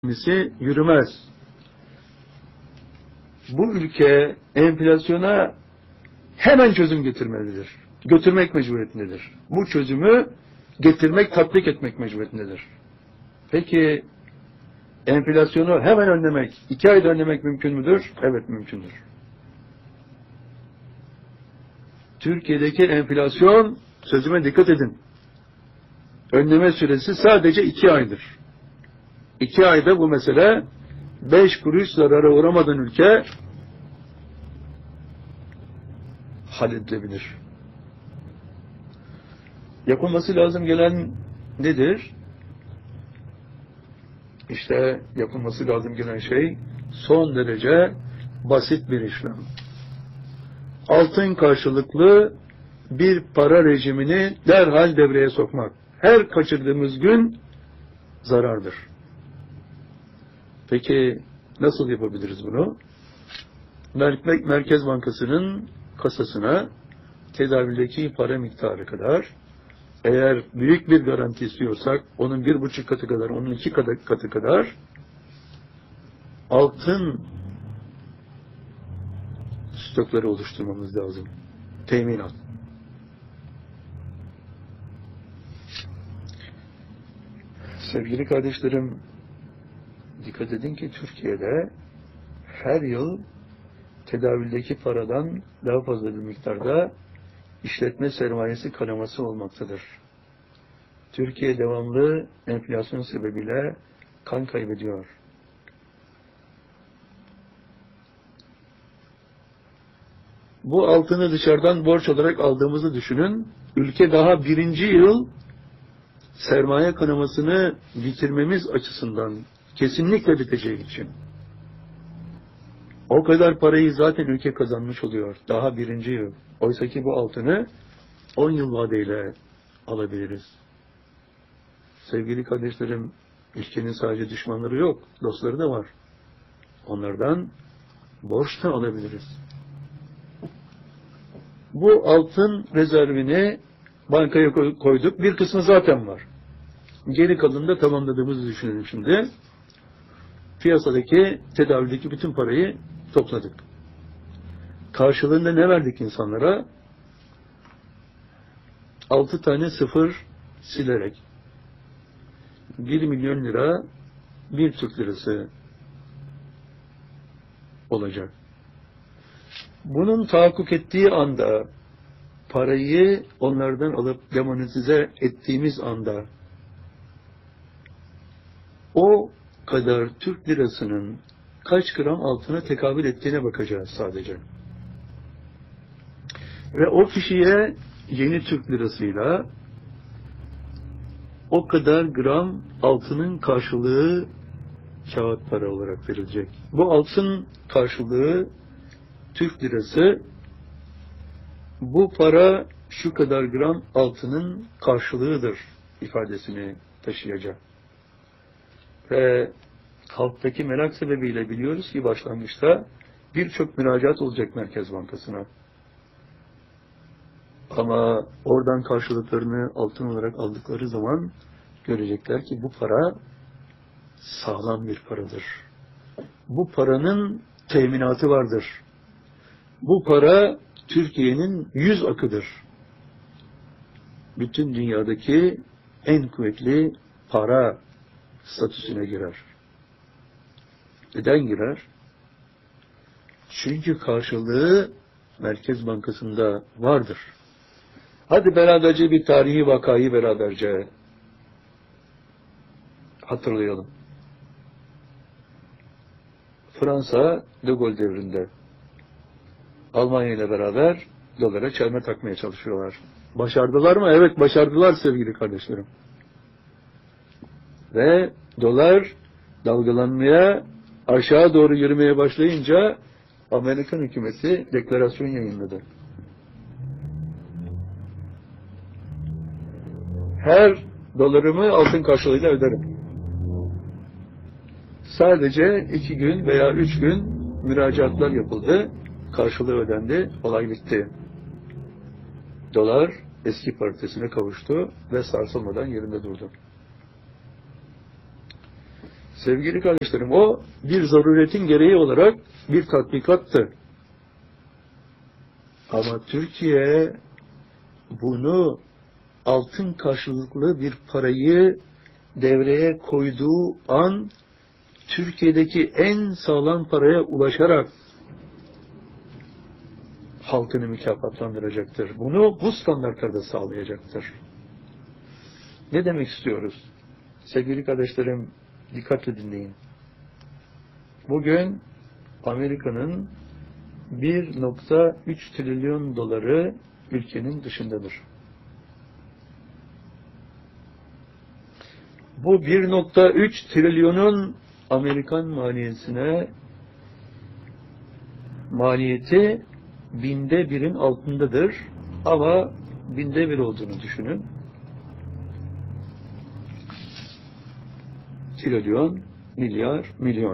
yürümez. Bu ülke enflasyona hemen çözüm getirmelidir. Götürmek mecburiyetindedir. Bu çözümü getirmek, tatbik etmek mecburiyetindedir. Peki enflasyonu hemen önlemek, 2 ayda önlemek mümkün müdür? Evet, mümkündür. Türkiye'deki enflasyon, sözüme dikkat edin, önleme süresi sadece 2 aydır. 2 ayda bu mesele 5 kuruş zarara uğramadan ülke halledilebilir. Yapılması lazım gelen nedir? İşte yapılması lazım gelen şey son derece basit bir işlem. Altın karşılıklı bir para rejimini derhal devreye sokmak. Her kaçırdığımız gün zarardır. Peki nasıl yapabiliriz bunu? Merkez Bankası'nın kasasına tedavüldeki para miktarı kadar, eğer büyük bir garanti istiyorsak onun 1,5 katı kadar, onun 2 katı kadar altın stokları oluşturmamız lazım. Teminat. Sevgili kardeşlerim, dikkat edin ki Türkiye'de her yıl tedavüldeki paradan daha fazla bir miktarda işletme sermayesi kanaması olmaktadır. Türkiye devamlı enflasyon sebebiyle kan kaybediyor. Bu altını dışarıdan borç olarak aldığımızı düşünün. Ülke daha 1. yıl sermaye kanamasını bitirmemiz açısından kesinlikle biteceği için. O kadar parayı zaten ülke kazanmış oluyor. Daha 1. yıl. Oysa ki bu altını 10 yıl vadeyle alabiliriz. Sevgili kardeşlerim, ülkenin sadece düşmanları yok, dostları da var. Onlardan borç da alabiliriz. Bu altın rezervini bankaya koyduk. Bir kısmı zaten var. Geri kalanını da tamamladığımızı düşünelim şimdi. Piyasadaki, tedavüldeki bütün parayı topladık. Karşılığında ne verdik insanlara? 6 tane sıfır silerek 1 milyon lira 1 Türk lirası olacak. Bunun tahakkuk ettiği anda, parayı onlardan alıp demonetize ettiğimiz anda o kadar Türk lirasının kaç gram altına tekabül ettiğine bakacağız sadece. Ve o kişiye yeni Türk lirasıyla o kadar gram altının karşılığı kağıt para olarak verilecek. Bu altın karşılığı Türk lirası, bu para şu kadar gram altının karşılığıdır ifadesini taşıyacak. Ve halktaki merak sebebiyle biliyoruz ki başlangıçta birçok müracaat olacak Merkez Bankası'na. Ama oradan karşılıklarını altın olarak aldıkları zaman görecekler ki bu para sağlam bir paradır. Bu paranın teminatı vardır. Bu para Türkiye'nin 100 akıdır. Bütün dünyadaki en kuvvetli para statüsüne girer. Neden girer? Çünkü karşılığı Merkez Bankası'nda vardır. Hadi beraberce bir tarihi vakayı beraberce hatırlayalım. Fransa De Gaulle devrinde Almanya ile beraber dolara çelme takmaya çalışıyorlar. Başardılar mı? Evet, başardılar sevgili kardeşlerim. Ve dolar dalgalanmaya, aşağı doğru yürümeye başlayınca Amerikan hükümeti deklarasyon yayınladı. Her dolarımı altın karşılığıyla öderim. Sadece 2 gün veya 3 gün müracaatlar yapıldı. Karşılığı ödendi. Olay bitti. Dolar eski paritesine kavuştu ve sarsılmadan yerinde durdu. Sevgili kardeşlerim, o bir zaruretin gereği olarak bir tatbikattı. Ama Türkiye bunu altın karşılıklı bir parayı devreye koyduğu an Türkiye'deki en sağlam paraya ulaşarak halkını mükafatlandıracaktır. Bunu bu standartlarda sağlayacaktır. Ne demek istiyoruz? Sevgili kardeşlerim, dikkatle dinleyin. Bugün Amerika'nın 1,3 trilyon doları ülkenin dışındadır. Bu 1,3 trilyonun Amerikan maliyeti 1/1000'in altındadır. Ama 1/1000 olduğunu düşünün. Trilyon, milyar, milyon.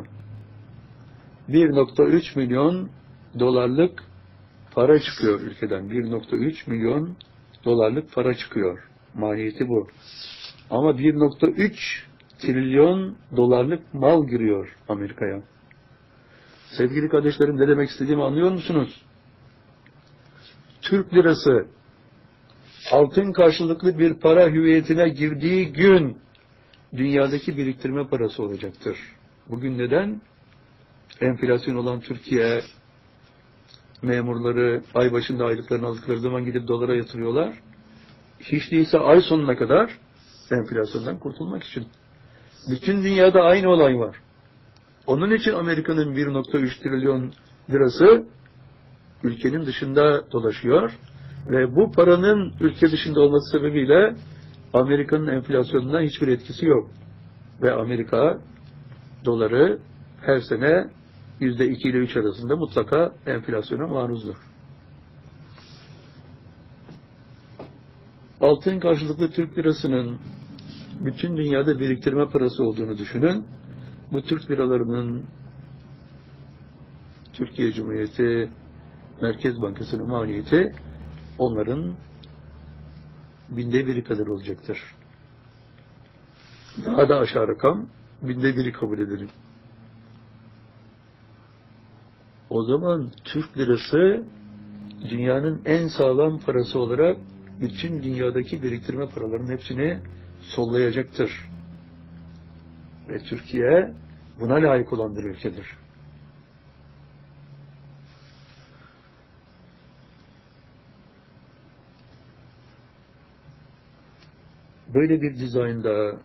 1,3 milyon dolarlık para çıkıyor ülkeden. 1,3 milyon dolarlık para çıkıyor. Maliyeti bu. Ama 1,3 trilyon dolarlık mal giriyor Amerika'ya. Sevgili kardeşlerim, ne demek istediğimi anlıyor musunuz? Türk lirası altın karşılıklı bir para hüviyetine girdiği gün dünyadaki biriktirme parası olacaktır. Bugün neden? Enflasyon olan Türkiye memurları ay başında aylıklarını aldıkları zaman gidip dolara yatırıyorlar. Hiç değilse ay sonuna kadar enflasyondan kurtulmak için. Bütün dünyada aynı olay var. Onun için Amerika'nın 1,3 trilyon lirası ülkenin dışında dolaşıyor ve bu paranın ülke dışında olması sebebiyle Amerika'nın enflasyonuna hiçbir etkisi yok. Ve Amerika doları her sene %2 ile 3 arasında mutlaka enflasyona maruzdur. Altın karşılıklı Türk lirasının bütün dünyada biriktirme parası olduğunu düşünün. Bu Türk liralarının Türkiye Cumhuriyeti Merkez Bankası'nın maliyeti onların 1/1000 kadar olacaktır. Daha da aşağı rakam 1/1000 kabul edelim. O zaman Türk lirası dünyanın en sağlam parası olarak bütün dünyadaki biriktirme paralarının hepsini sollayacaktır. Ve Türkiye buna layık olan bir ülkedir. Böyle bir dizaynda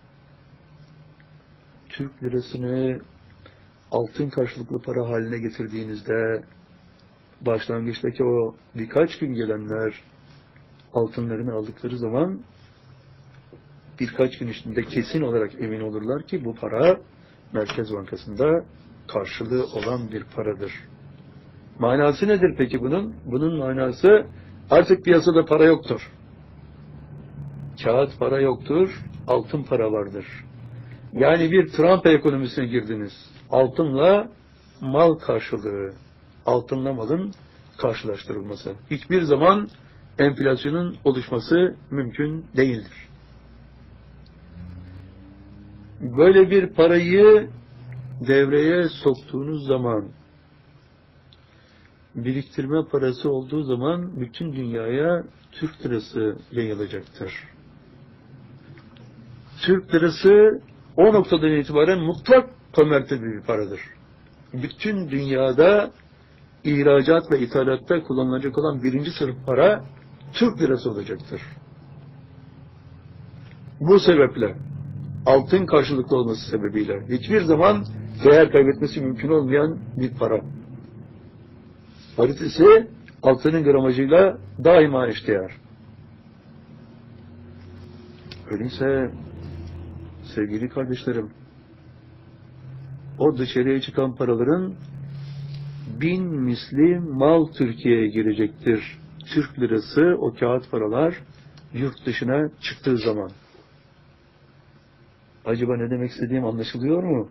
Türk lirasını altın karşılıklı para haline getirdiğinizde başlangıçtaki o birkaç gün gelenler altınlarını aldıkları zaman birkaç gün içinde kesin olarak emin olurlar ki bu para Merkez Bankası'nda karşılığı olan bir paradır. Manası nedir peki bunun? Bunun manası artık piyasada para yoktur. Kağıt para yoktur, altın para vardır. Yani bir Trump ekonomisine girdiniz. Altınla mal karşılığı, altınla malın karşılaştırılması. Hiçbir zaman enflasyonun oluşması mümkün değildir. Böyle bir parayı devreye soktuğunuz zaman, biriktirme parası olduğu zaman bütün dünyaya Türk lirası yayılacaktır. Türk lirası o noktadan itibaren mutlak konvertibil bir paradır. Bütün dünyada ihracat ve ithalatta kullanılacak olan birinci sınıf para Türk lirası olacaktır. Bu sebeple altın karşılıklı olması sebebiyle hiçbir zaman değer kaybetmesi mümkün olmayan bir para. Paritesi altının gramajıyla daima eşdeğer. Öyleyse sevgili kardeşlerim, o dışarıya çıkan paraların 1000 misli mal Türkiye'ye girecektir. Türk lirası, o kağıt paralar yurt dışına çıktığı zaman. Acaba ne demek istediğim anlaşılıyor mu?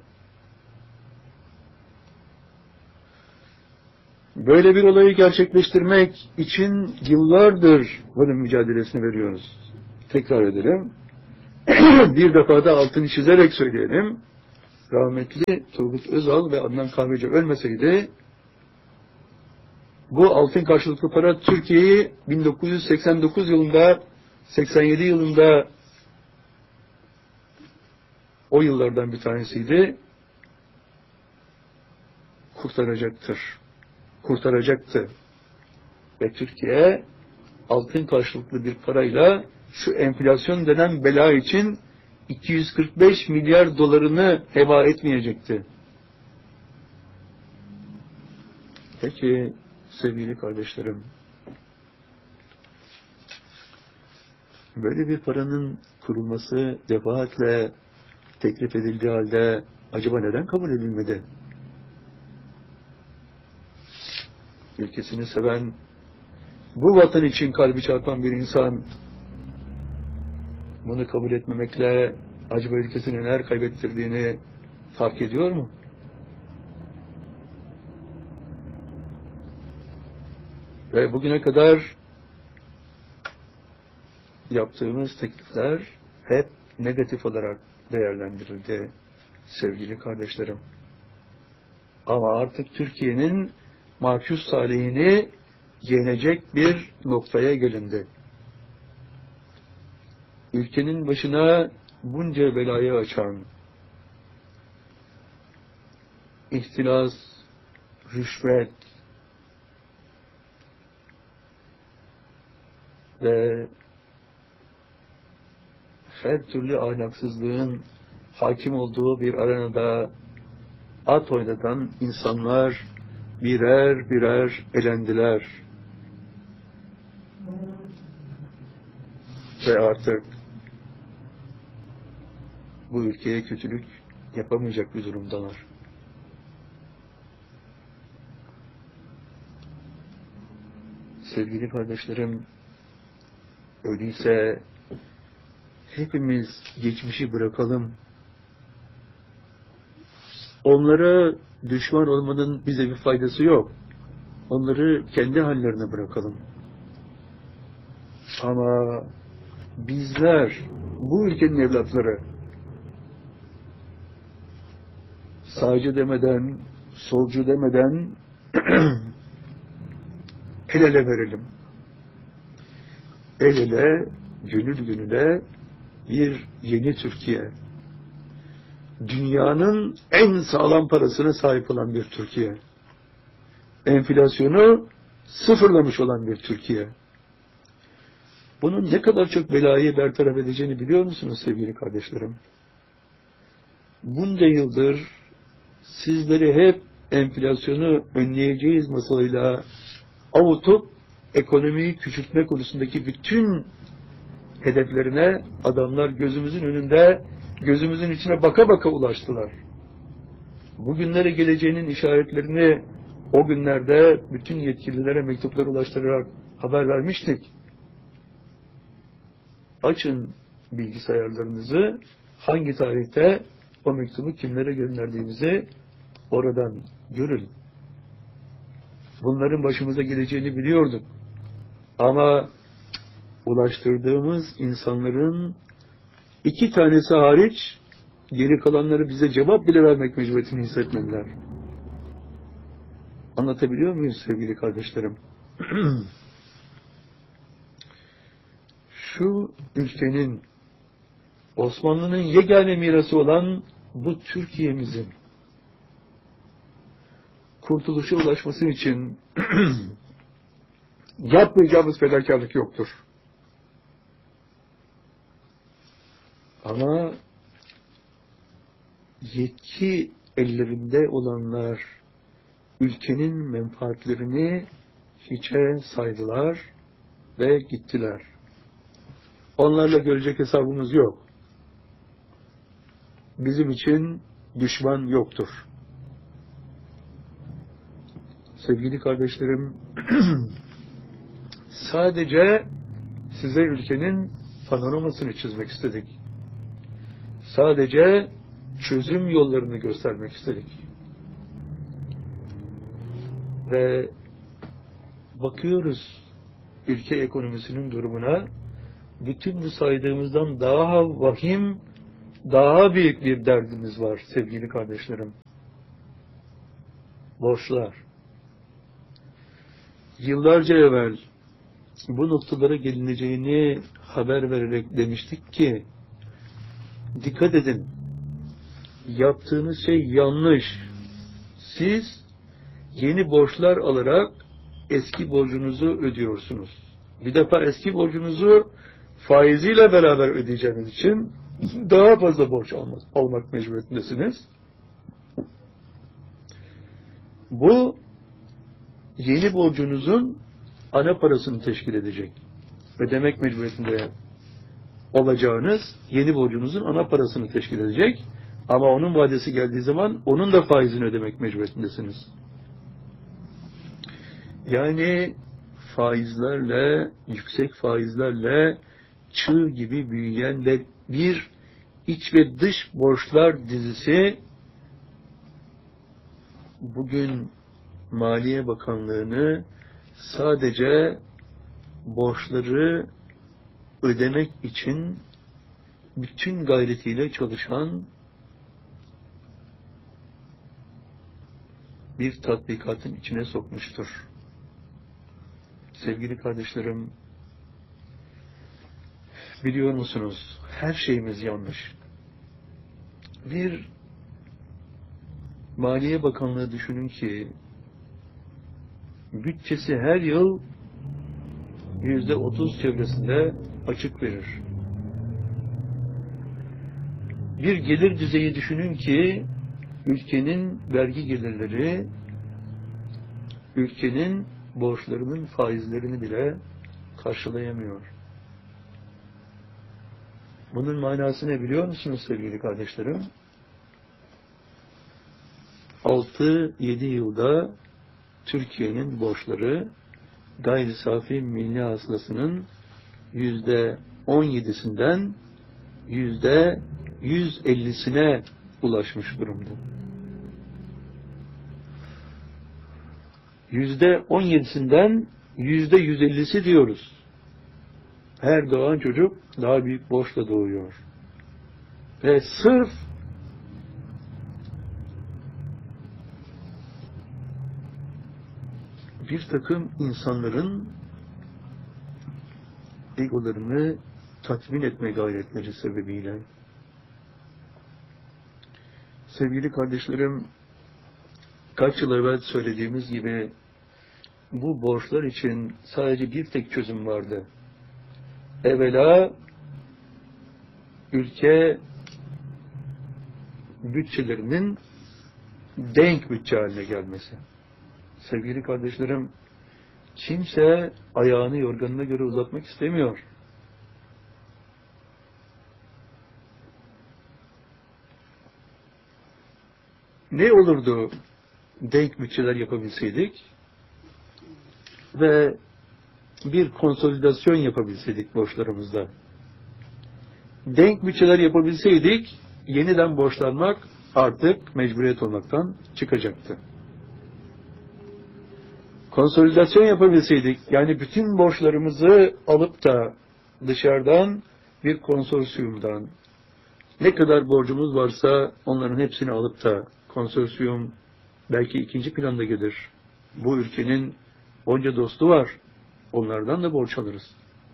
Böyle bir olayı gerçekleştirmek için yıllardır bunun mücadelesini veriyoruz. Tekrar edelim. Bir defa da altını çizerek söyleyelim. rahmetli Turgut Özal ve Adnan Kahveci ölmeseydi, bu altın karşılıklı para Türkiye'yi 1989 yılında, 87 yılında, o yıllardan bir tanesiydi, kurtaracaktı. Ve Türkiye altın karşılıklı bir parayla şu enflasyon denen bela için 245 milyar dolarını heba etmeyecekti. Peki sevgili kardeşlerim, böyle bir paranın kurulması defaatle teklif edildiği halde acaba neden kabul edilmedi? Ülkesini seven, bu vatan için kalbi çarpan bir insan bunu kabul etmemekle acaba ülkesine neler kaybettirdiğini fark ediyor mu? Ve bugüne kadar yaptığımız teklifler hep negatif olarak değerlendirildi sevgili kardeşlerim. Ama artık Türkiye'nin mahpus talihini yenecek bir noktaya gelindi. Ülkenin başına bunca belayı açan, ihtilas, rüşvet ve her türlü ahlaksızlığın hakim olduğu bir arenada at oynatan insanlar birer birer elendiler. Ve artık bu ülkeye kötülük yapamayacak bir durumdalar. Sevgili kardeşlerim, öyleyse hepimiz geçmişi bırakalım. Onlara düşman olmanın bize bir faydası yok. Onları kendi hallerine bırakalım. Ama bizler, bu ülkenin evlatları, sağcı demeden, solcu demeden el ele verelim. El ele, gönül gönüle bir yeni Türkiye. Dünyanın en sağlam parasına sahip olan bir Türkiye. Enflasyonu sıfırlamış olan bir Türkiye. Bunun ne kadar çok belayı bertaraf edeceğini biliyor musunuz sevgili kardeşlerim? Bunca yıldır sizleri hep enflasyonu önleyeceğiz masalıyla avutup ekonomiyi küçültme konusundaki bütün hedeflerine adamlar gözümüzün önünde, gözümüzün içine baka baka ulaştılar. Bugünlere geleceğinin işaretlerini o günlerde bütün yetkililere mektuplar ulaştırarak haber vermiştik. Açın bilgisayarlarınızı, hangi tarihte o mektubu kimlere gönderdiğimizi oradan görün. Bunların başımıza geleceğini biliyorduk. Ama ulaştırdığımız insanların 2 tanesi hariç geri kalanları bize cevap bile vermek mecburiyetini hissetmediler. Anlatabiliyor muyuz sevgili kardeşlerim? Şu ülkenin, Osmanlı'nın yegane mirası olan bu Türkiye'mizin kurtuluşa ulaşması için yapmayacağımız fedakarlık yoktur. Ama yetki ellerinde olanlar ülkenin menfaatlerini hiçe saydılar ve gittiler. Onlarla görecek hesabımız yok. Bizim için düşman yoktur. Sevgili kardeşlerim, sadece size ülkenin panoramasını çizmek istedik. Sadece çözüm yollarını göstermek istedik. Ve bakıyoruz ülke ekonomisinin durumuna, bütün bu saydığımızdan daha vahim, daha büyük bir derdimiz var sevgili kardeşlerim. Borçlar. Yıllarca evvel bu noktalara gelineceğini haber vererek demiştik ki, dikkat edin, yaptığınız şey yanlış. Siz yeni borçlar alarak eski borcunuzu ödüyorsunuz. Bir defa eski borcunuzu faiziyle beraber ödeyeceğiniz için daha fazla borç almak mecburiyetindesiniz. Bu yeni borcunuzun ana parasını teşkil edecek. Ödemek mecburiyetinde olacağınız yeni borcunuzun ana parasını teşkil edecek. Ama onun vadesi geldiği zaman onun da faizini ödemek mecburiyetindesiniz. Yani faizlerle, yüksek faizlerle çığ gibi büyüyen ve bir iç ve dış borçlar dizisi bugün Maliye Bakanlığı'nı sadece borçları ödemek için bütün gayretiyle çalışan bir tatbikatın içine sokmuştur. Sevgili kardeşlerim, biliyor musunuz? Her şeyimiz yanlış. Bir Maliye Bakanlığı düşünün ki bütçesi her yıl %30 çevresinde açık verir. Bir gelir düzeyi düşünün ki ülkenin vergi gelirleri ülkenin borçlarının faizlerini bile karşılayamıyor. Bunun manası ne biliyor musunuz sevgili kardeşlerim? 6-7 yılda Türkiye'nin borçları gayri safi milli hasılasının %17'sinden %150'sine ulaşmış durumda. %17'sinden %150'si diyoruz. Her doğan çocuk daha büyük borçla doğuyor. Ve sırf bir takım insanların egolarını tatmin etme gayretleri sebebiyle. Sevgili kardeşlerim, kaç yıl evvel söylediğimiz gibi bu borçlar için sadece bir tek çözüm vardı. Evvela ülke bütçelerinin denk bütçe haline gelmesi. Sevgili kardeşlerim, kimse ayağını yorganına göre uzatmak istemiyor. Ne olurdu denk bütçeler yapabilseydik ve bir konsolidasyon yapabilseydik borçlarımızda? Denk bütçeler yapabilseydik yeniden borçlanmak artık mecburiyet olmaktan çıkacaktı. Konsolidasyon yapabilseydik, yani bütün borçlarımızı alıp da dışarıdan bir konsorsiyumdan ne kadar borcumuz varsa onların hepsini alıp da konsorsiyum belki ikinci planda gelir. Bu ülkenin onca dostu var. Onlardan da borç alırız.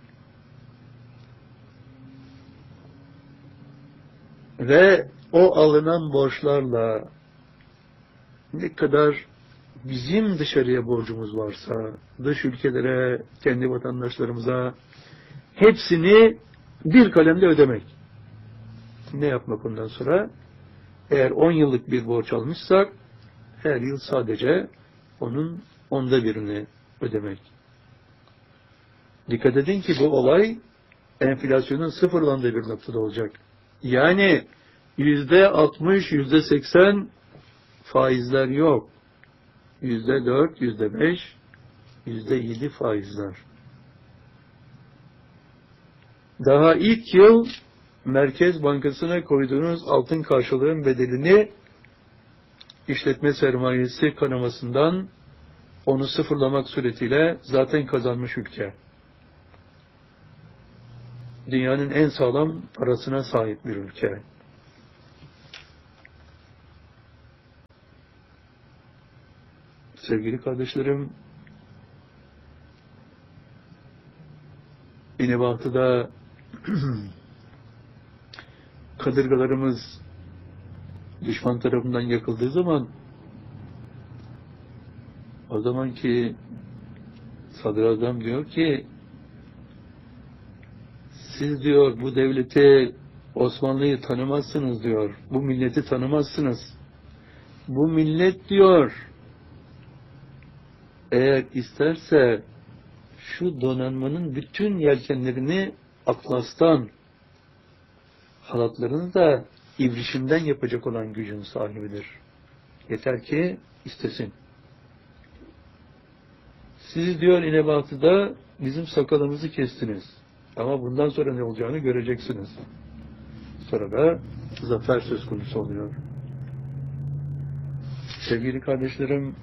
Ve o alınan borçlarla ne kadar bizim dışarıya borcumuz varsa, dış ülkelere, kendi vatandaşlarımıza hepsini bir kalemde ödemek. Ne yapmak ondan sonra? Eğer 10 yıllık bir borç almışsak, her yıl sadece onun 1/10'ını ödemek. Dikkat edin ki bu olay enflasyonun sıfırlandığı bir noktada olacak. Yani %60, %80 faizler yok. %4, %5, %7 faizler. Daha ilk yıl Merkez Bankası'na koyduğunuz altın karşılığın bedelini işletme sermayesi kanamasından onu sıfırlamak suretiyle zaten kazanmış ülke. Dünyanın en sağlam parasına sahip bir ülke. Sevgili kardeşlerim, İnebatı'da kadırgalarımız düşman tarafından yakıldığı zaman, o zamanki sadrazam diyor ki, siz diyor bu devleti, Osmanlı'yı tanımazsınız diyor. Bu milleti tanımazsınız. Bu millet diyor, eğer isterse şu donanmanın bütün yelkenlerini Atlas'tan, halatlarını da ibrişimden yapacak olan gücün sahibidir. Yeter ki istesin. Siz diyor İnebatı'da bizim sakalımızı kestiniz. Ama bundan sonra ne olacağını göreceksiniz. Sonra da zafer söz konusu oluyor. Sevgili kardeşlerim,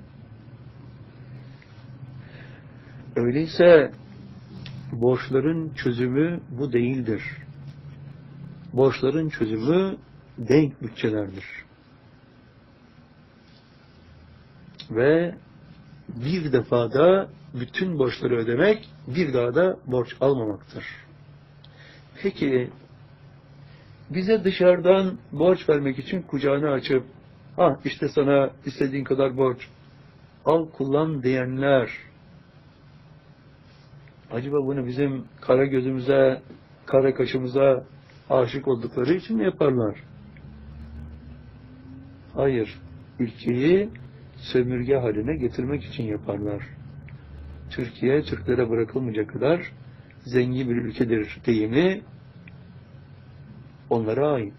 öyleyse borçların çözümü bu değildir. Borçların çözümü denk bütçelerdir. Ve bir defada bütün borçları ödemek, bir daha da borç almamaktır. Peki, bize dışarıdan borç vermek için kucağını açıp, işte sana istediğin kadar borç, al kullan diyenler, acaba bunu bizim kara gözümüze, kara kaşımıza aşık oldukları için mi yaparlar? Hayır, ülkeyi sömürge haline getirmek için yaparlar. Türkiye, Türklere bırakılmayacak kadar zengin bir ülkedir deyimi onlara ait.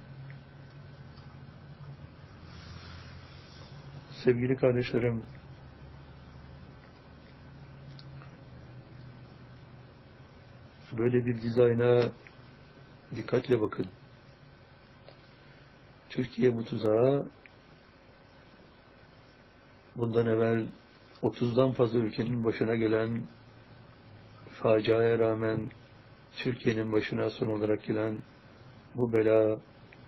Sevgili kardeşlerim, böyle bir dizayna dikkatle bakın. Türkiye bu tuzağa bundan evvel 30'dan fazla ülkenin başına gelen faciaya rağmen Türkiye'nin başına son olarak gelen bu bela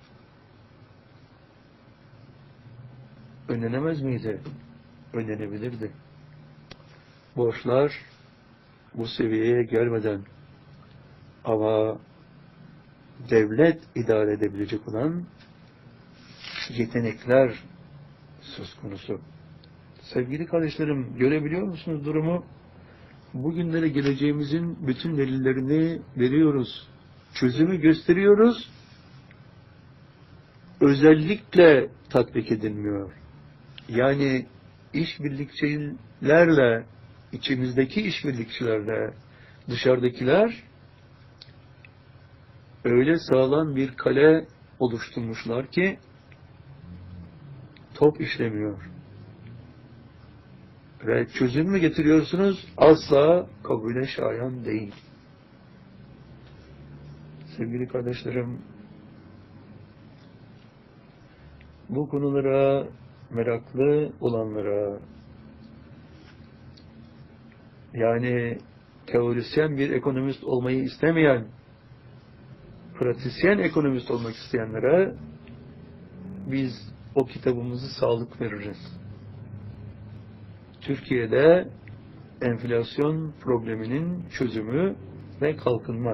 önlenemez miydi? Önlenebilirdi. Borçlar bu seviyeye gelmeden ama devlet idare edebilecek olan yetenekler söz konusu. Sevgili kardeşlerim, görebiliyor musunuz durumu? Bugünlere geleceğimizin bütün delillerini veriyoruz. Çözümü gösteriyoruz. Özellikle tatbik edilmiyor. Yani işbirlikçilerle, içimizdeki işbirlikçilerle dışarıdakiler öyle sağlam bir kale oluşturmuşlar ki top işlemiyor. Ve çözüm mü getiriyorsunuz? Asla kabule şayan değil. Sevgili kardeşlerim, bu konulara meraklı olanlara, yani teorisyen bir ekonomist olmayı istemeyen, pratisyen ekonomist olmak isteyenlere biz o kitabımızı sağlık veririz. Türkiye'de enflasyon probleminin çözümü ve kalkınma.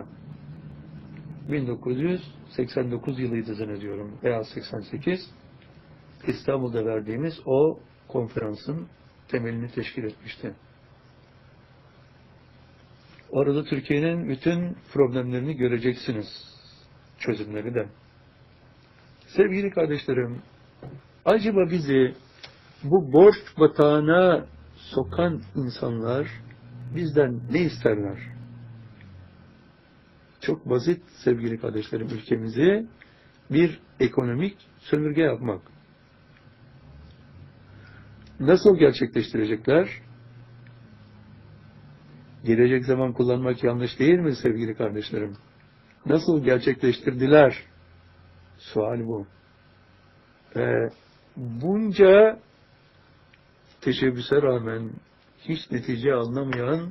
1989 yılıydı zannediyorum veya 88, İstanbul'da verdiğimiz o konferansın temelini teşkil etmişti. Orada Türkiye'nin bütün problemlerini göreceksiniz. Çözümleri de. Sevgili kardeşlerim, acaba bizi bu borç batağına sokan insanlar bizden ne isterler? Çok basit sevgili kardeşlerim, ülkemizi bir ekonomik sömürge yapmak. Nasıl gerçekleştirecekler? Gelecek zaman kullanmak yanlış değil mi sevgili kardeşlerim? Nasıl gerçekleştirdiler? Sual bu. Bunca teşebbüse rağmen hiç netice alınamayan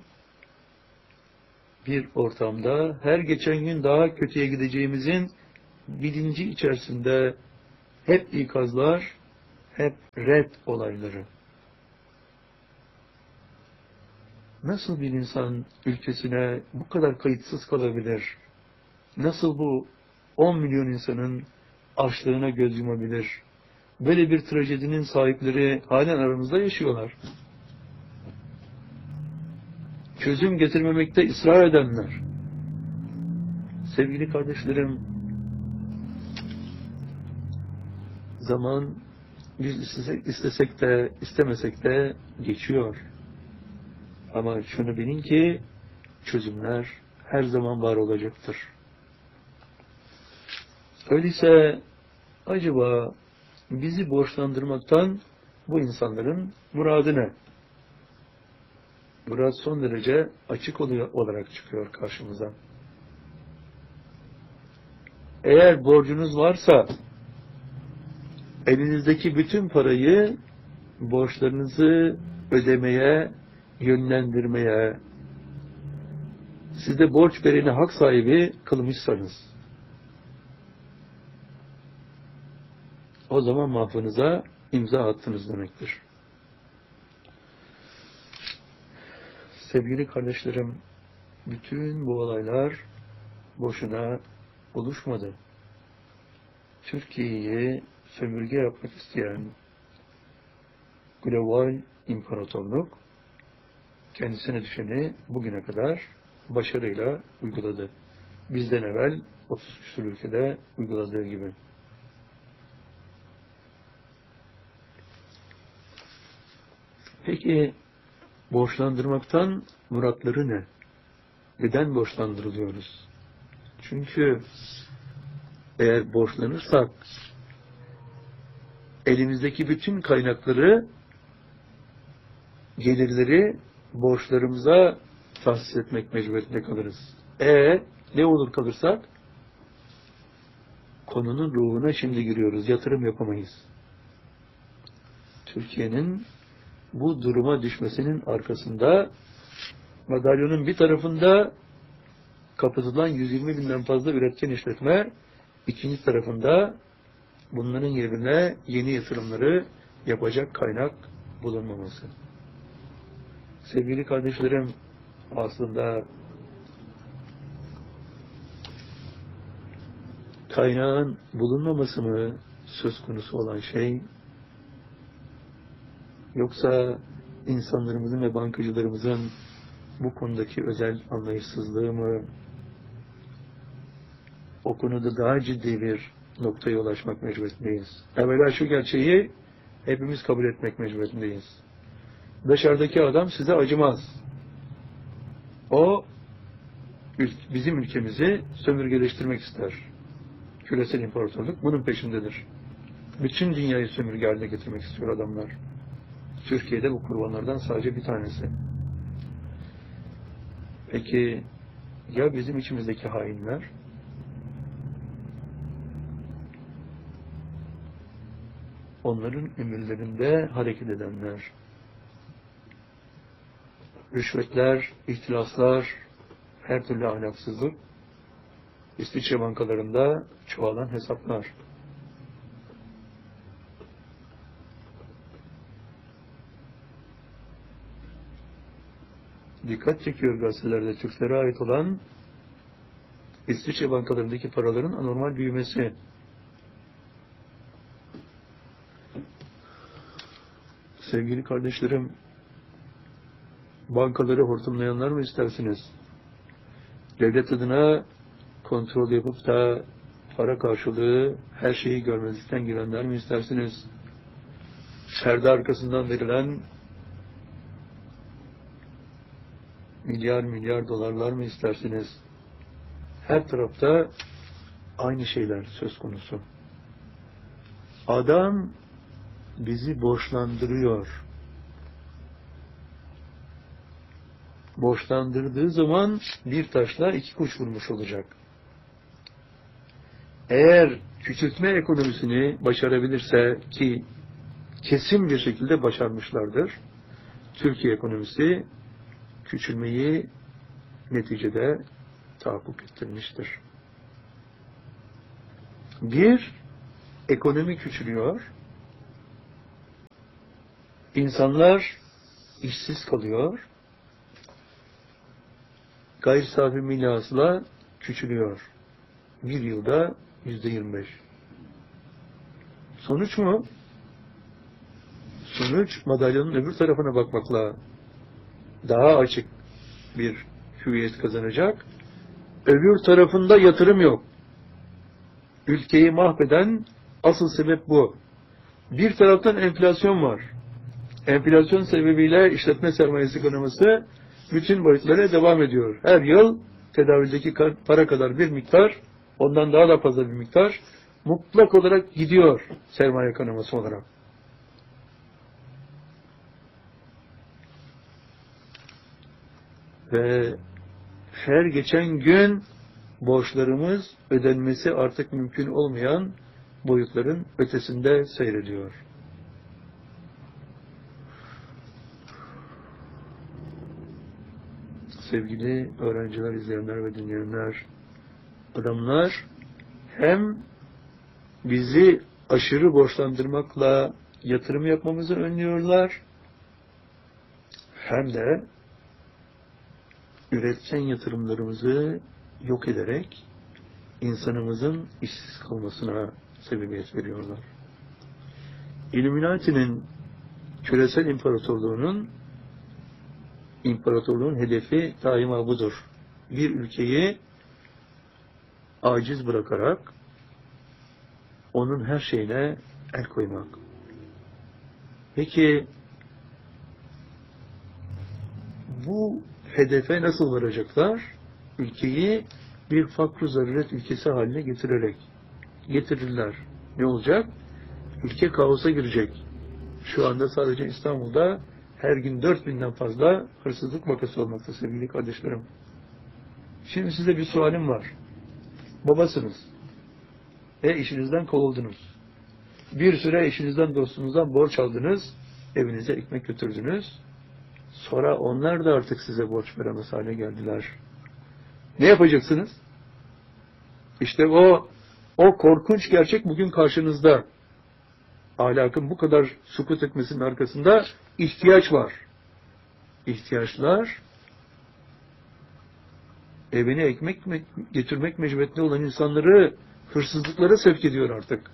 bir ortamda her geçen gün daha kötüye gideceğimizin bilinci içerisinde hep ikazlar, hep red olayları. Nasıl bir insan ülkesine bu kadar kayıtsız kalabilir? Nasıl bu 10 milyon insanın açlığına göz yumabilir? Böyle bir trajedinin sahipleri halen aramızda yaşıyorlar. Çözüm getirmemekte ısrar edenler. Sevgili kardeşlerim, zaman biz istesek de istemesek de geçiyor. Ama şunu bilin ki çözümler her zaman var olacaktır. Öyleyse acaba bizi borçlandırmaktan bu insanların muradı ne? Murad son derece açık olarak çıkıyor karşımıza. Eğer borcunuz varsa elinizdeki bütün parayı borçlarınızı ödemeye, yönlendirmeye, siz de borç vereni hak sahibi kılmışsanız, o zaman mahfınıza imza attınız demektir. Sevgili kardeşlerim, bütün bu olaylar boşuna oluşmadı. Türkiye'yi sömürge yapmak isteyen global imparatorluk kendisine düşeni bugüne kadar başarıyla uyguladı. Bizden evvel 30 küsur ülkede uyguladığı gibi. Peki borçlandırmaktan muratları ne? Neden borçlandırılıyoruz? Çünkü eğer borçlanırsak elimizdeki bütün kaynakları, gelirleri borçlarımıza tahsis etmek mecburiyetinde kalırız. Ne olur kalırsak? Konunun ruhuna şimdi giriyoruz. Yatırım yapamayız. Türkiye'nin bu duruma düşmesinin arkasında madalyonun bir tarafında kapatılan 120 binden fazla üretken işletme, ikinci tarafında bunların yerine yeni yatırımları yapacak kaynak bulunmaması. Sevgili kardeşlerim, aslında kaynağın bulunmaması mı söz konusu olan şey, yoksa insanlarımızın ve bankacılarımızın bu konudaki özel anlayışsızlığı mı? O konuda daha ciddi bir noktaya ulaşmak mecburiyetindeyiz. Evvela şu gerçeği hepimiz kabul etmek mecburiyetindeyiz. Dışarıdaki adam size acımaz. O bizim ülkemizi sömürgeleştirmek ister. Küresel imparatorluk bunun peşindedir. Bütün dünyayı sömürge haline getirmek istiyor adamlar. Türkiye'de bu kurbanlardan sadece bir tanesi. Peki ya bizim içimizdeki hainler? Onların emirlerinde hareket edenler, rüşvetler, ihtilaslar, her türlü ahlaksızlık, İsviçre bankalarında çoğalan hesaplar. Dikkat çekiyor gazetelerde Türklere ait olan İsviçre bankalarındaki paraların anormal büyümesi. Sevgili kardeşlerim, bankaları hortumlayanlar mı istersiniz? Devlet adına kontrol yapıp da para karşılığı her şeyi görmezlikten gelenler mi istersiniz? Perde arkasından verilen milyar dolarlar mı istersiniz? Her tarafta aynı şeyler söz konusu. Adam bizi borçlandırıyor. Borçlandırdığı zaman bir taşla iki kuş vurmuş olacak. Eğer küçültme ekonomisini başarabilirse, ki kesin bir şekilde başarmışlardır, Türkiye ekonomisi küçülmeyi neticede tahakkuk ettirmiştir. Bir, ekonomi küçülüyor, insanlar işsiz kalıyor, gayri safi milli hasıla küçülüyor. Bir yılda %25. Sonuç mu? Sonuç madalyonun öbür tarafına bakmakla daha açık bir hüviyet kazanacak. Öbür tarafında yatırım yok. Ülkeyi mahveden asıl sebep bu. Bir taraftan enflasyon var. Enflasyon sebebiyle işletme sermayesi kanaması bütün boyutlara devam ediyor. Her yıl tedavüldeki para kadar bir miktar, ondan daha da fazla bir miktar mutlak olarak gidiyor sermaye kanaması olarak. Ve her geçen gün borçlarımız ödenmesi artık mümkün olmayan boyutların ötesinde seyrediyor. Sevgili öğrenciler, izleyenler ve dinleyenler, adamlar hem bizi aşırı borçlandırmakla yatırım yapmamızı önlüyorlar, hem de üretken yatırımlarımızı yok ederek insanımızın işsiz kalmasına sebebiyet veriyorlar. Illuminati'nin küresel imparatorluğun hedefi daima budur. Bir ülkeyi aciz bırakarak onun her şeyine el koymak. Peki bu hedefe nasıl varacaklar? Ülkeyi bir fakr-ı zaruret ülkesi haline getirirler. Ne olacak? Ülke kaosa girecek. Şu anda sadece İstanbul'da her gün 4000'den fazla hırsızlık vakası olmakta sevgili kardeşlerim. Şimdi size bir sualim var. Babasınız. İşinizden kovuldunuz. Bir süre eşinizden, dostunuzdan borç aldınız. Evinize ekmek götürdünüz. Sonra onlar da artık size borç veremez hale geldiler. Ne yapacaksınız? İşte o korkunç gerçek bugün karşınızda. Ahlakın bu kadar sukut etmesinin arkasında ihtiyaç var. İhtiyaçlar evine ekmek getirmek mecburiyetinde olan insanları hırsızlıklara sevk ediyor artık.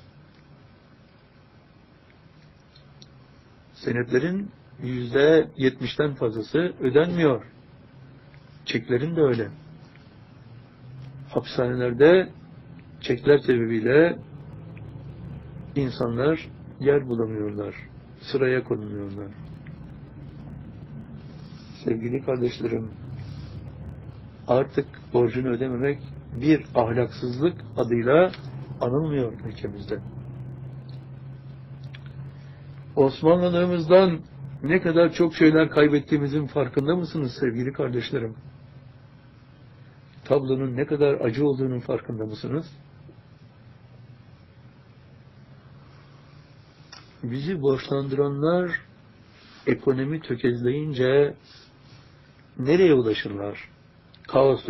Senetlerin %70'ten fazlası ödenmiyor. Çeklerin de öyle. Hapishanelerde çekler sebebiyle insanlar yer bulamıyorlar. Sıraya konuluyorlar. Sevgili kardeşlerim, artık borcunu ödememek bir ahlaksızlık adıyla anılmıyor ülkemizde. Osmanlılığımızdan ne kadar çok şeyler kaybettiğimizin farkında mısınız sevgili kardeşlerim? Tablonun ne kadar acı olduğunun farkında mısınız? Bizi borçlandıranlar ekonomi tökezleyince nereye ulaşırlar? Kaos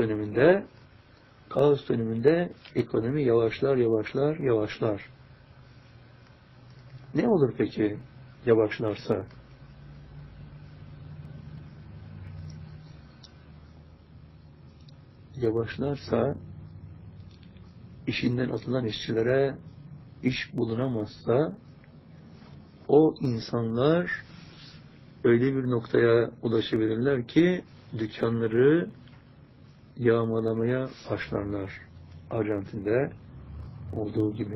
döneminde ekonomi yavaşlar. Ne olur peki yavaşlarsa? Yavaşlarsa işinden atılan işçilere iş bulunamazsa o insanlar öyle bir noktaya ulaşabilirler ki dükkanları yağmalamaya başlarlar. Arjantin'de olduğu gibi.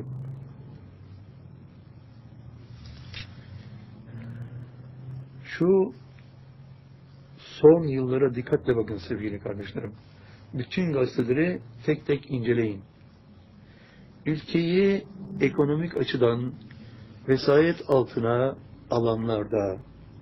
Şu son yıllara dikkatle bakın sevgili kardeşlerim. Bütün gazeteleri tek tek inceleyin. Ülkeyi ekonomik açıdan vesayet altına alanlarda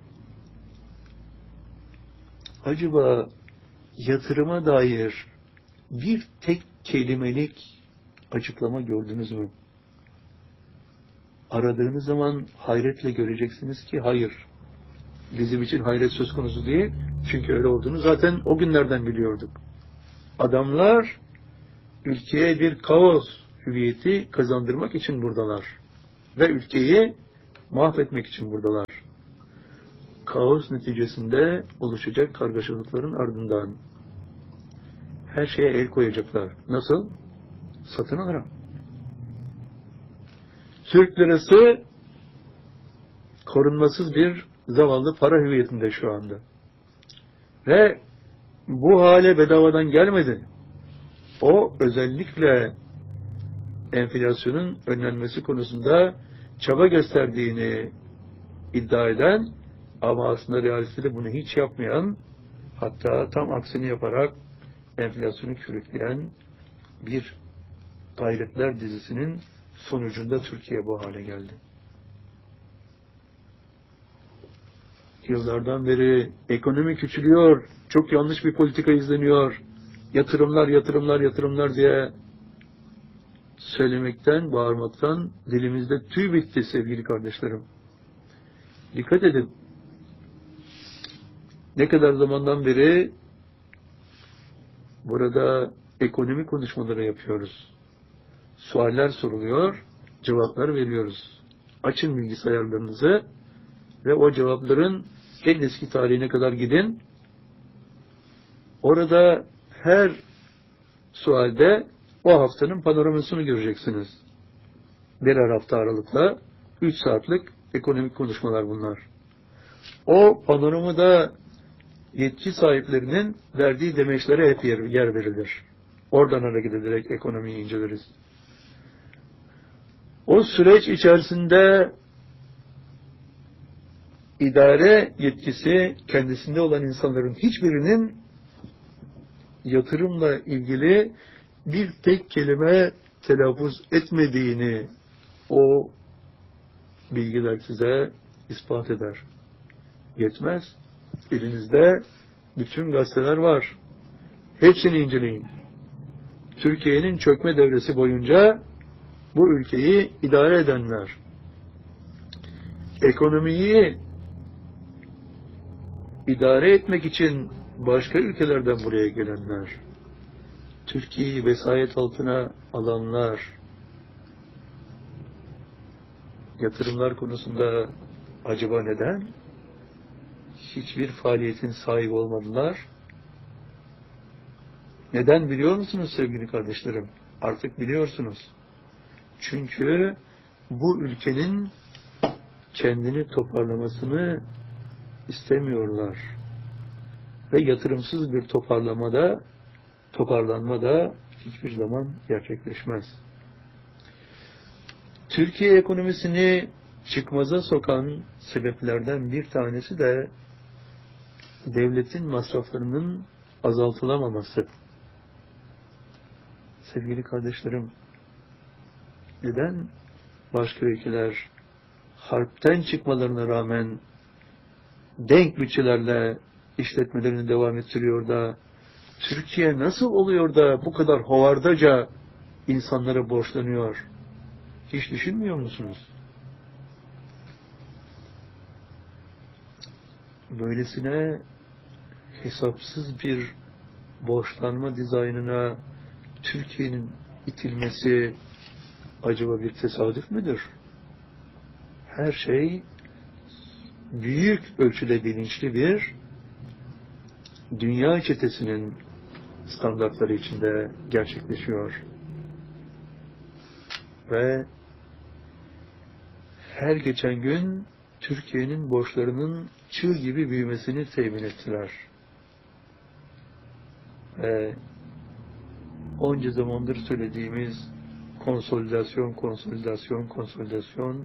acaba yatırıma dair bir tek kelimelik açıklama gördünüz mü? Aradığınız zaman hayretle göreceksiniz ki hayır. Bizim için hayret söz konusu değil. Çünkü öyle olduğunu zaten o günlerden biliyorduk. Adamlar ülkeye bir kaos hüviyeti kazandırmak için buradalar. Ve ülkeyi mahvetmek için buradalar. Kaos neticesinde oluşacak kargaşalıkların ardından her şeye el koyacaklar. Nasıl? Satın alarak. Türk lirası korunmasız bir zavallı para hüviyetinde şu anda. Ve bu hale bedavadan gelmedi. O özellikle enflasyonun önlenmesi konusunda çaba gösterdiğini iddia eden ama aslında realitede bunu hiç yapmayan, hatta tam aksini yaparak enflasyonu körükleyen bir gayretler dizisinin sonucunda Türkiye bu hale geldi. Yıllardan beri ekonomi küçülüyor, çok yanlış bir politika izleniyor, yatırımlar diye söylemekten, bağırmaktan dilimizde tüy bitti sevgili kardeşlerim. Dikkat edin. Ne kadar zamandan beri burada ekonomi konuşmaları yapıyoruz. Sualler soruluyor, cevaplar veriyoruz. Açın bilgisayarlarınızı ve o cevapların en eski tarihine kadar gidin. Orada her sualde o haftanın panoramasını göreceksiniz. Birer hafta aralıkla 3 saatlik ekonomik konuşmalar bunlar. O panoramada yetki sahiplerinin verdiği demeçlere hep yer verilir. Oradan hareket ederek ekonomiyi inceleriz. O süreç içerisinde idare yetkisi kendisinde olan insanların hiçbirinin yatırımla ilgili bir tek kelime telaffuz etmediğini o bilgiler size ispat eder. Yetmez. Elinizde bütün gazeteler var. Hepsini inceleyin. Türkiye'nin çökme devresi boyunca bu ülkeyi idare edenler, ekonomiyi idare etmek için başka ülkelerden buraya gelenler, Türkiye'yi vesayet altına alanlar, yatırımlar konusunda acaba neden hiçbir faaliyetin sahibi olmadılar? Neden biliyor musunuz sevgili kardeşlerim? Artık biliyorsunuz. Çünkü bu ülkenin kendini toparlamasını istemiyorlar. Ve yatırımsız bir toparlanma da hiçbir zaman gerçekleşmez. Türkiye ekonomisini çıkmaza sokan sebeplerden bir tanesi de devletin masraflarının azaltılamaması. Sevgili kardeşlerim, neden başka ülkeler harpten çıkmalarına rağmen denk bütçelerle işletmelerini devam ettiriyor da Türkiye nasıl oluyor da bu kadar hovardaca insanlara borçlanıyor? Hiç düşünmüyor musunuz? Böylesine hesapsız bir borçlanma dizaynına Türkiye'nin itilmesi acaba bir tesadüf müdür? Her şey büyük ölçüde bilinçli bir dünya çetesinin standartları içinde gerçekleşiyor. Ve her geçen gün Türkiye'nin borçlarının çığ gibi büyümesini temin ettiler. Ve onca zamandır söylediğimiz konsolidasyon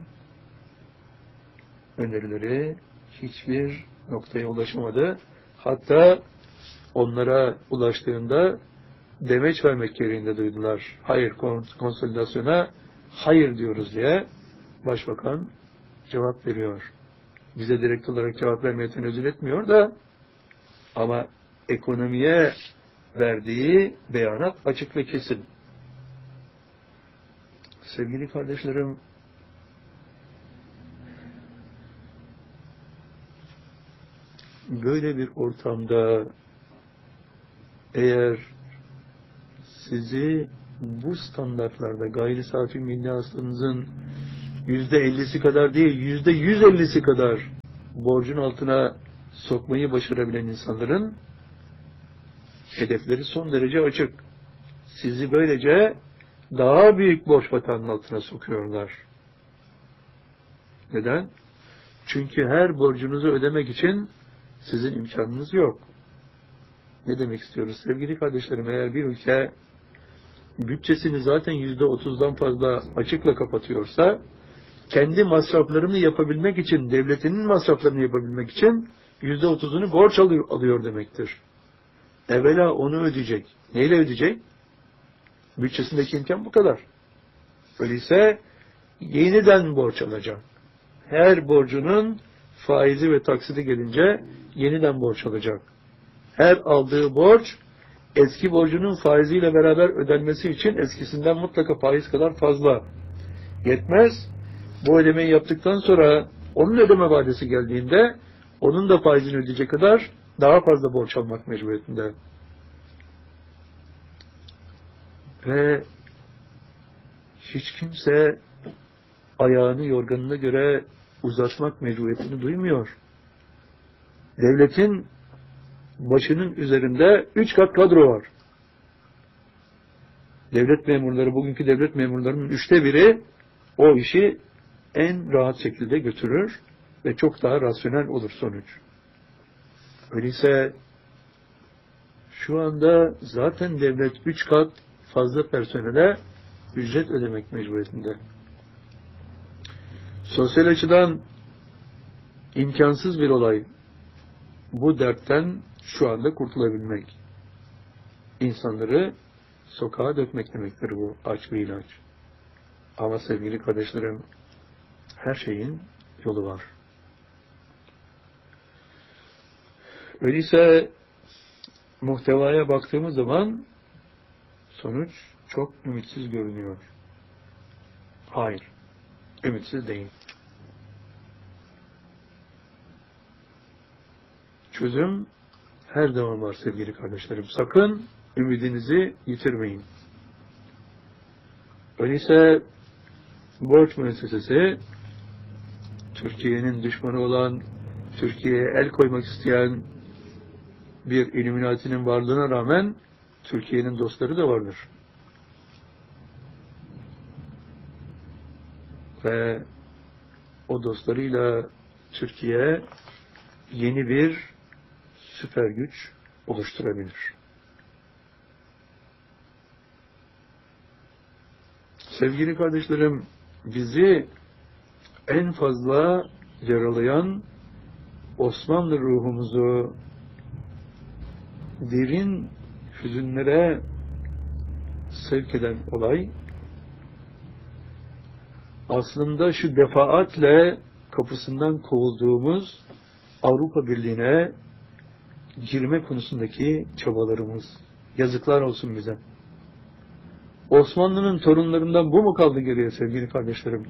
önerileri hiçbir noktaya ulaşamadı. Hatta onlara ulaştığında demeç vermek gereğinde duydular. Hayır, konsolidasyona hayır diyoruz diye Başbakan cevap veriyor. Bize direkt olarak cevap vermeye tenezzül etmiyor da ama ekonomiye verdiği beyanat açık ve kesin. Sevgili kardeşlerim, böyle bir ortamda eğer sizi bu standartlarda gayri safi milli hasılanızın %50'si kadar değil, %150'si kadar borcun altına sokmayı başarabilen insanların Hedefleri son derece açık. Sizi böylece daha büyük borç batağının altına sokuyorlar. Neden? Çünkü her borcunuzu ödemek için sizin imkanınız yok. Ne demek istiyoruz sevgili kardeşlerim? Eğer bir ülke bütçesini zaten %30'dan fazla açıkla kapatıyorsa, kendi masraflarını yapabilmek için, devletinin masraflarını yapabilmek için %30'unu borç alıyor demektir. Evvela onu ödeyecek. Neyle ödeyecek? Bütçesindeki imkan bu kadar. Öyleyse yeniden borç alacak. Her borcunun faizi ve taksidi gelince yeniden borç alacak. Her aldığı borç eski borcunun faiziyle beraber ödenmesi için eskisinden mutlaka faiz kadar fazla. Yetmez. Bu ödemeyi yaptıktan sonra onun ödeme vadesi geldiğinde onun da faizini ödeyecek kadar daha fazla borç almak mecburiyetinde. Ve hiç kimse ayağını yorganına göre uzatmak mecburiyetini duymuyor. Devletin başının üzerinde 3 kat kadro var. Devlet memurları, bugünkü devlet memurlarının 1/3 o işi en rahat şekilde götürür ve çok daha rasyonel olur sonuç. Öyleyse şu anda zaten devlet 3 kat fazla personele ücret ödemek mecburiyetinde. Sosyal açıdan imkansız bir olay. Bu dertten şu anda kurtulabilmek. İnsanları sokağa dökmek demektir bu aç bir ilaç. Ama sevgili kardeşlerim, her şeyin yolu var. Öyleyse muhtevaya baktığımız zaman sonuç çok ümitsiz görünüyor. Hayır, ümitsiz değil. Çözüm her zaman var sevgili kardeşlerim. Sakın ümidinizi yitirmeyin. Öyleyse borç müessesesi Türkiye'nin düşmanı olan, Türkiye'ye el koymak isteyen bir illüminatinin varlığına rağmen Türkiye'nin dostları da vardır. Ve o dostlarıyla Türkiye yeni bir süper güç oluşturabilir. Sevgili kardeşlerim, bizi en fazla yaralayan, Osmanlı ruhumuzu derin hüzünlere sevk eden olay, aslında şu defaatle kapısından kovulduğumuz Avrupa Birliği'ne girme konusundaki çabalarımız. Yazıklar olsun bize. Osmanlı'nın torunlarından bu mu kaldı geriye sevgili kardeşlerim?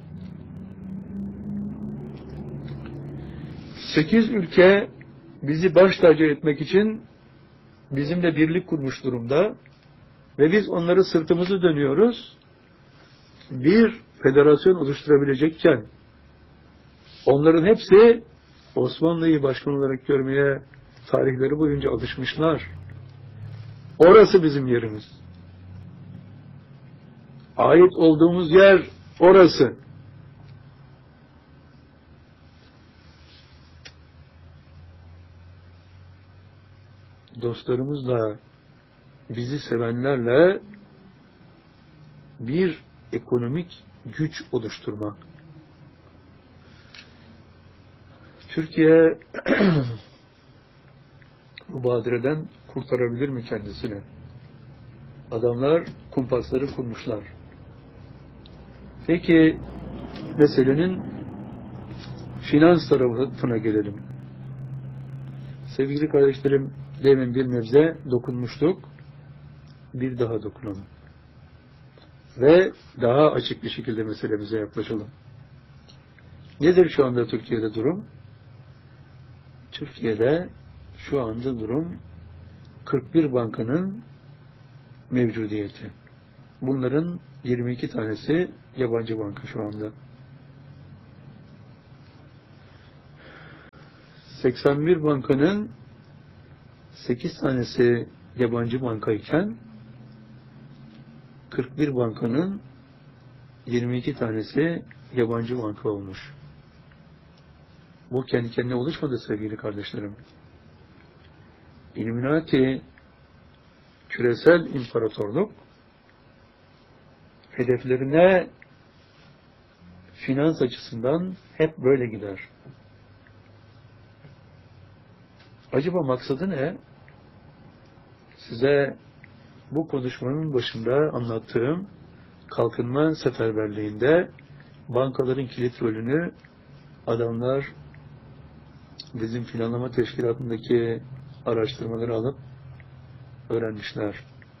8 ülke bizi baş tacı etmek için bizimle birlik kurmuş durumda ve biz onları sırtımızı dönüyoruz. Bir federasyon oluşturabilecekken onların hepsi Osmanlı'yı başkan olarak görmeye tarihleri boyunca alışmışlar. Orası bizim yerimiz. Ait olduğumuz yer orası. Dostlarımızla, bizi sevenlerle bir ekonomik güç oluşturmak. Türkiye bu badireden kurtarabilir mi kendisini? Adamlar kumpasları kurmuşlar. Peki meselenin finans tarafına gelelim. Sevgili kardeşlerim, demin bir nebze dokunmuştuk. Bir daha dokunalım. Ve daha açık bir şekilde meselemize yaklaşalım. Nedir şu anda Türkiye'de durum? Türkiye'de şu anda durum 41 bankanın mevcudiyeti. Bunların 22 tanesi yabancı banka şu anda. 81 bankanın 8 tanesi yabancı banka iken 41 bankanın 22 tanesi yabancı banka olmuş. Bu kendi kendine oluşmadı sevgili kardeşlerim. Illuminati küresel imparatorluk hedeflerine finans açısından hep böyle gider. Acaba maksadı ne? Size bu konuşmanın başında anlattığım kalkınma seferberliğinde bankaların kilit rolünü adamlar bizim planlama teşkilatındaki araştırmaları alıp öğrenmişler.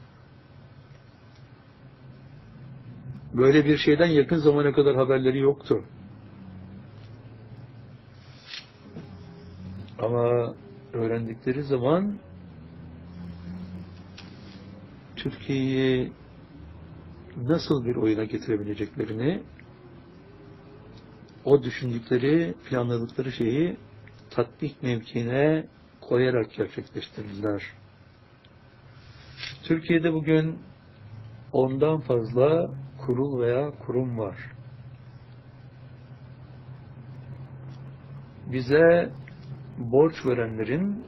Böyle bir şeyden yakın zamana kadar haberleri yoktu. Ama öğrendikleri zaman Türkiye'yi nasıl bir oyuna getirebileceklerini, o düşündükleri, planladıkları şeyi tatbik mevkiine koyarak gerçekleştirdiler. Türkiye'de bugün 10'dan fazla kurul veya kurum var. Bize borç verenlerin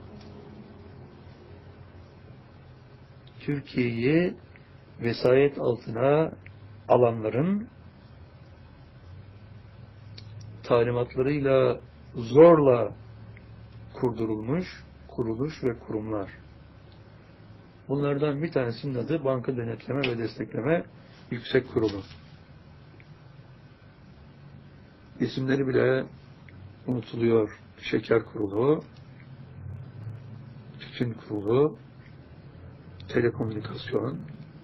Türkiye'yi vesayet altına alanların talimatlarıyla zorla kurdurulmuş kuruluş ve kurumlar. Bunlardan bir tanesinin adı Banka Denetleme ve Destekleme Yüksek Kurulu. İsimleri bile unutuluyor. Şeker Kurulu, Tütün Kurulu, Telekomünikasyon,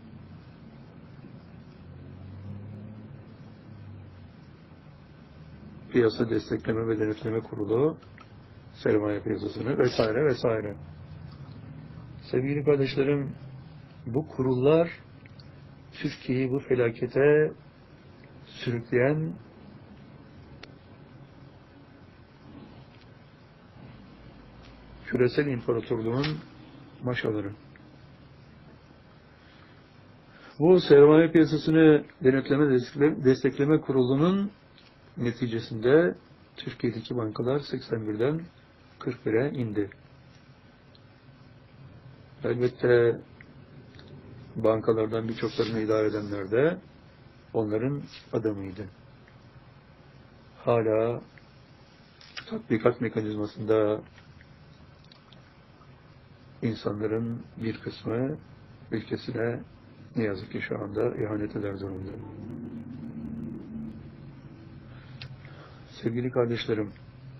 Piyasa Destekleme ve Denetleme Kurulu, Sermaye Piyasasını vesaire vesaire. Sevgili kardeşlerim, bu kurullar Türkiye'yi bu felakete sürükleyen küresel imparatorluğun maşaları. Bu sermaye piyasasını denetleme destekleme kurulunun neticesinde Türkiye'deki bankalar 81'den 41'e indi. Elbette bankalardan birçoklarını idare edenler de onların adamıydı. Hala tatbikat mekanizmasında insanların bir kısmı ülkesine ne yazık ki şu anda ihanet eder durumda. Sevgili kardeşlerim,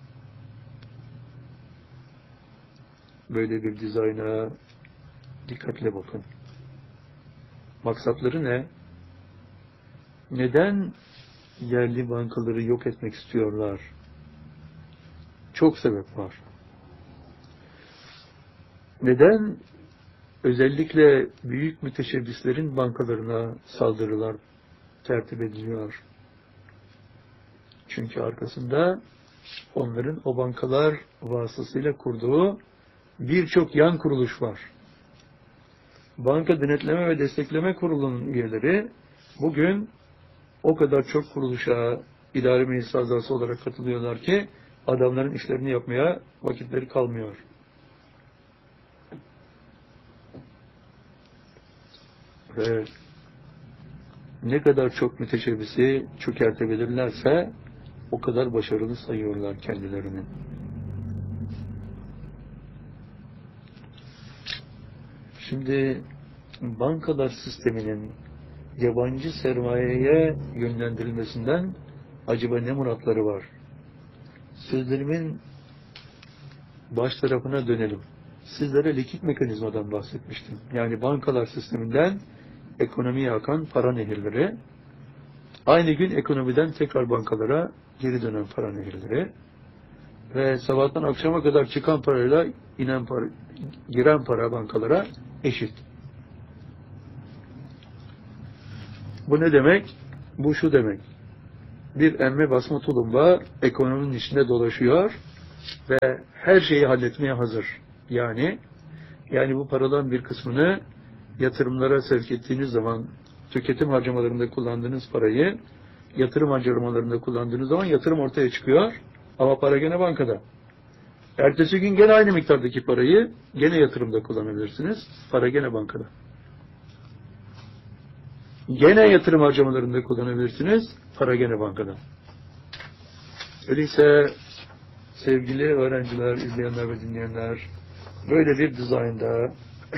böyle bir dizayna dikkatle bakın. Maksatları ne? Neden yerli bankaları yok etmek istiyorlar? Çok sebep var. Neden özellikle büyük müteşebbislerin bankalarına saldırılar tertip ediliyor? Çünkü arkasında onların o bankalar vasıtasıyla kurduğu birçok yan kuruluş var. Banka Denetleme ve Destekleme Kurulu'nun üyeleri bugün o kadar çok kuruluşa idare meclisi azası olarak katılıyorlar ki adamların işlerini yapmaya vakitleri kalmıyor. Ve ne kadar çok müteşebbisi çökertebilirlerse o kadar başarılı sayıyorlar kendilerini. Şimdi bankalar sisteminin yabancı sermayeye yönlendirilmesinden acaba ne muratları var? Sözlerimin baş tarafına dönelim. Sizlere likit mekanizmadan bahsetmiştim. Yani bankalar sisteminden ekonomiye akan para nehirleri, aynı gün ekonomiden tekrar bankalara geri dönen para nehirleri ve sabahtan akşama kadar çıkan parayla giren para bankalara eşit. Bu ne demek? Bu şu demek. Bir emme basma tulumba ekonominin içinde dolaşıyor ve her şeyi halletmeye hazır. Yani Yani bu paradan bir kısmını yatırımlara sevk ettiğiniz zaman, tüketim harcamalarında kullandığınız parayı yatırım harcamalarında kullandığınız zaman yatırım ortaya çıkıyor ama para gene bankada. Ertesi gün gene aynı miktardaki parayı gene yatırımda kullanabilirsiniz. Para gene bankada. Gene yatırım harcamalarında kullanabilirsiniz. Para gene bankada. Öyleyse sevgili öğrenciler, izleyenler ve dinleyenler, böyle bir dizaynda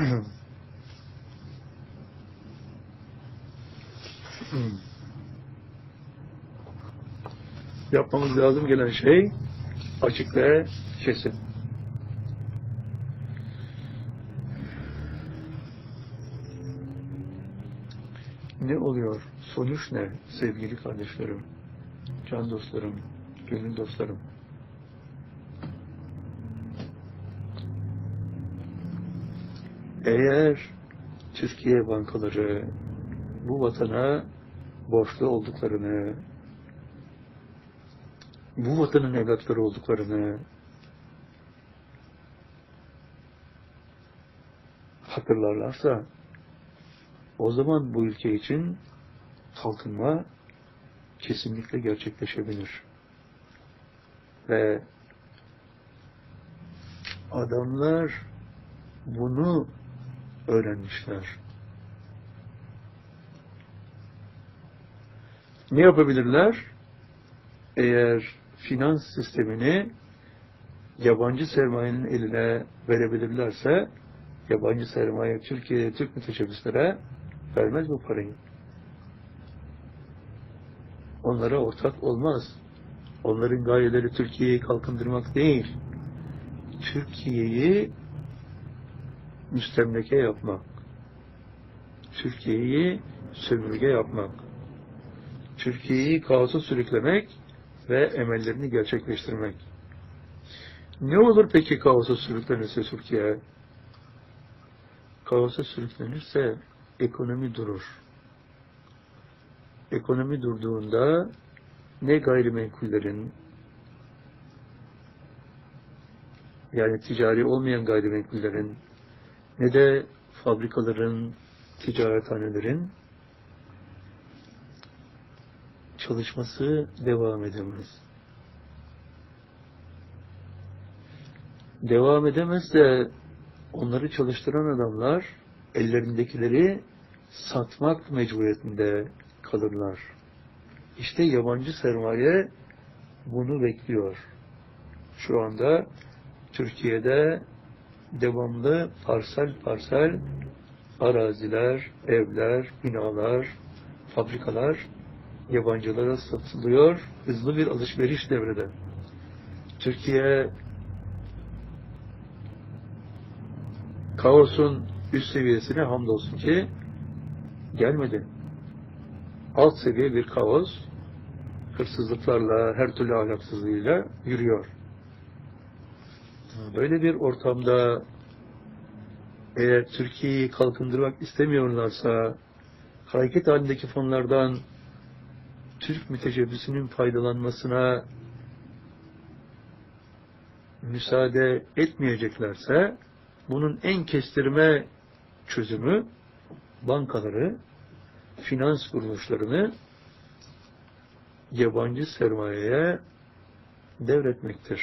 yapmamız lazım gelen şey açık ve kesin. Ne oluyor? Sonuç ne sevgili kardeşlerim, can dostlarım, gönül dostlarım? Eğer Türkiye bankaları bu vatana borçlu olduklarını, bu vatanın evlatları olduklarını hatırlarlarsa, o zaman bu ülke için kalkınma kesinlikle gerçekleşebilir. Ve adamlar bunu öğrenmişler. Ne yapabilirler? Eğer finans sistemini yabancı sermayenin eline verebilirlerse, yabancı sermaye Türkiye'ye, Türk müteşebbislere vermez bu parayı. Onlara ortak olmaz. Onların gayeleri Türkiye'yi kalkındırmak değil. Türkiye'yi müstemleke yapmak. Türkiye'yi sömürge yapmak. Türkiye'yi kaosa sürüklemek ve emellerini gerçekleştirmek. Ne olur peki kaosa sürüklenirse Türkiye? Kaosa sürüklenirse ekonomi durur. Ekonomi durduğunda ne gayrimenkullerin, yani ticari olmayan gayrimenkullerin, ne de fabrikaların, ticarethanelerin çalışması devam edemez. Devam edemez de onları çalıştıran adamlar ellerindekileri satmak mecburiyetinde kalırlar. İşte yabancı sermaye bunu bekliyor. Şu anda Türkiye'de devamlı parsel parsel araziler, evler, binalar, fabrikalar yabancılara satılıyor. Hızlı bir alışveriş devrede. Türkiye kaosun üst seviyesine hamdolsun ki gelmedi. Alt seviye bir kaos, hırsızlıklarla, her türlü ahlaksızlığıyla yürüyor. Böyle bir ortamda eğer Türkiye'yi kalkındırmak istemiyorlarsa, hareket halindeki fonlardan Türk müteşebbisinin faydalanmasına müsaade etmeyeceklerse, bunun en kestirme çözümü bankaları, finans kuruluşlarını yabancı sermayeye devretmektir.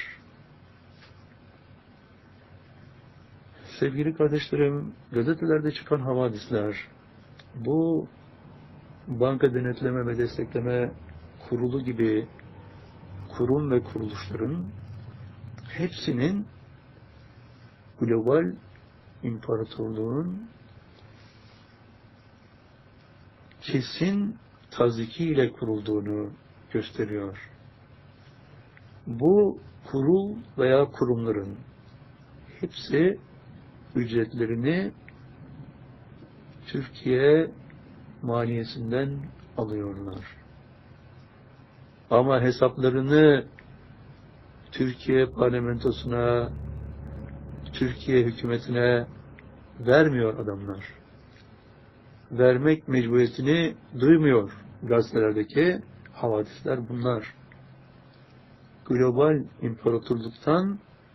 Sevgili kardeşlerim, gazetelerde çıkan havadisler, bu banka denetleme ve destekleme kurulu gibi kurum ve kuruluşların hepsinin global imparatorluğun kesin tazikiyle kurulduğunu gösteriyor. Bu kurul veya kurumların hepsi ücretlerini Türkiye maliyesinden alıyorlar. Ama hesaplarını Türkiye parlamentosuna, Türkiye hükümetine vermiyor adamlar. Vermek mecburiyetini duymuyor gazetelerdeki havadisler bunlar. Global imparatorluktan